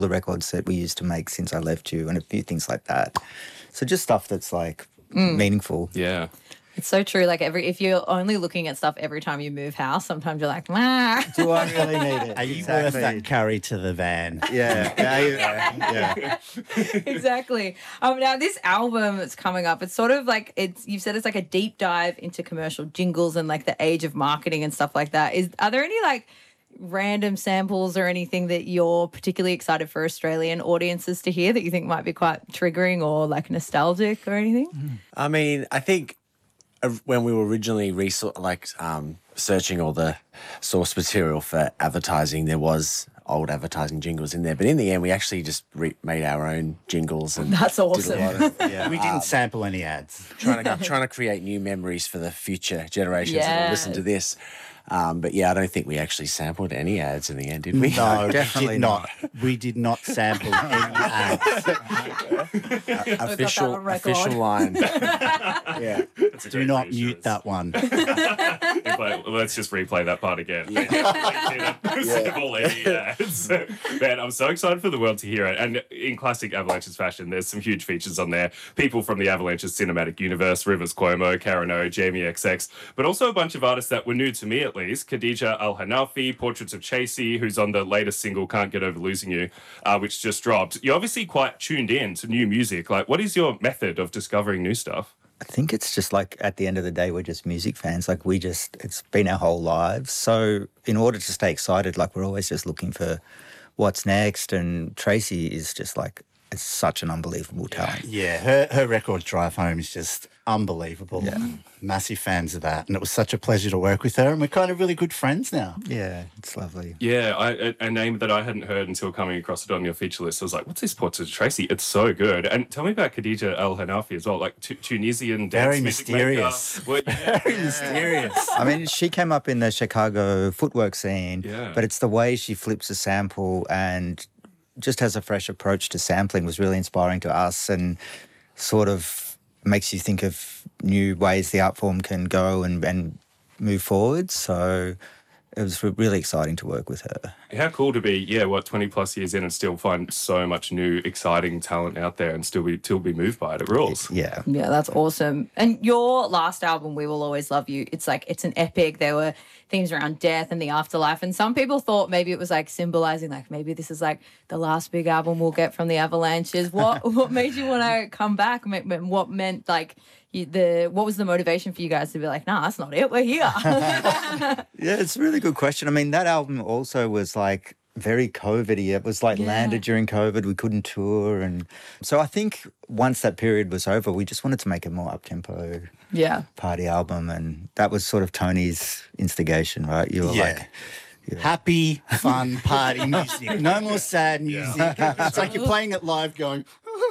the records that we used to make Since I Left You and a few things like that. So just stuff that's like meaningful. Yeah. It's so true. Like if you're only looking at stuff every time you move house, sometimes you're like, ah. Do I really need it? Are you worth that carry to the van? Yeah. Exactly. Now this album that's coming up, it's sort of like you've said it's like a deep dive into commercial jingles and like the age of marketing and stuff like that. Are there any like random samples or anything that you're particularly excited for Australian audiences to hear that you think might be quite triggering or like nostalgic or anything? I mean, I think when we were originally searching all the source material for advertising, there was old advertising jingles in there. But in the end, we actually just made our own jingles. And That's awesome. Did a lot of, We didn't sample any ads. trying to create new memories for the future generations that will listen to this. But yeah, I don't think we actually sampled any ads in the end, did we? No, Definitely not. We did not sample any ads. Official line. Yeah. Do not mute that one. Let's just replay that part again. Sample any ads. Man, I'm so excited for the world to hear it. And in classic Avalanches fashion, there's some huge features on there. People from the Avalanches cinematic universe, Rivers Cuomo, Karen O, Jamie XX, but also a bunch of artists that were new to me at least. Khadija Al-Hanafi, Portraits of Chasey, who's on the latest single, Can't Get Over Losing You, which just dropped. You're obviously quite tuned in to new music. Like, what is your method of discovering new stuff? I think it's just like at the end of the day, we're just music fans. Like it's been our whole lives. So in order to stay excited, like we're always just looking for what's next. And Tracy is just like, it's such an unbelievable talent. Yeah, her record Drive Home is just unbelievable. Yeah. Massive fans of that. And it was such a pleasure to work with her. And we're kind of really good friends now. Yeah, it's lovely. Yeah, a name that I hadn't heard until coming across it on your feature list. I was like, what's this Portrait of Tracy? It's so good. And tell me about Khadija Al-Hanafi as well, like Tunisian dance Very music mysterious. maker. Very mysterious. I mean, she came up in the Chicago footwork scene, Yeah. but it's the way she flips a sample and just has a fresh approach to sampling was really inspiring to us and sort of makes you think of new ways the art form can go and move forward. So it was really exciting to work with her. How cool to be, 20 plus years in and still find so much new, exciting talent out there and still be moved by it. It rules. Yeah. Yeah, that's awesome. And your last album, We Will Always Love You, it's an epic. There were themes around death and the afterlife. And some people thought maybe it was like symbolizing, like maybe this is like the last big album we'll get from the Avalanches. What made you want to come back? What meant like what was the motivation for you guys to be like, nah, that's not it. We're here. Yeah, it's a really good question. I mean, that album also was like very COVID-y. It was like landed during COVID. We couldn't tour. And so I think once that period was over, we just wanted to make a more up-tempo party album. And that was sort of Tony's instigation, right? You were like... Yeah. Happy, fun party music. No more sad music. It's like you're playing it live going...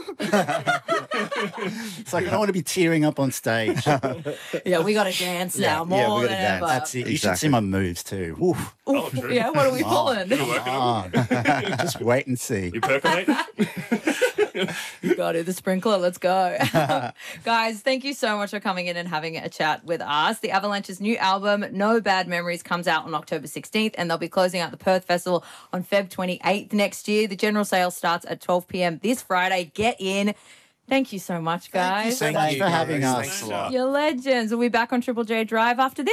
It's like I don't want to be tearing up on stage. Yeah, we got to dance now more than ever. That's it. You should see my moves too. Oof. Yeah, what are we pulling? Just wait and see. You percolate? You got it. The sprinkler. Let's go. Guys, thank you so much for coming in and having a chat with us. The Avalanche's new album, No Bad Memories, comes out on October 16th and they'll be closing out the Perth Festival on Feb 28th next year. The general sale starts at 12 p.m. this Friday. Get in. Thank you so much, guys. Thank you so much for having us. Thanks a lot. You're legends. We'll be back on Triple J Drive after this.